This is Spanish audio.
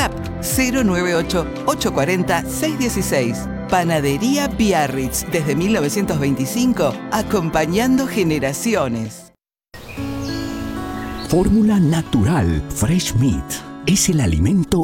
WhatsApp 098-840-616. Panadería Biarritz, desde 1925, acompañando generaciones. Fórmula Natural Fresh Meat es el alimento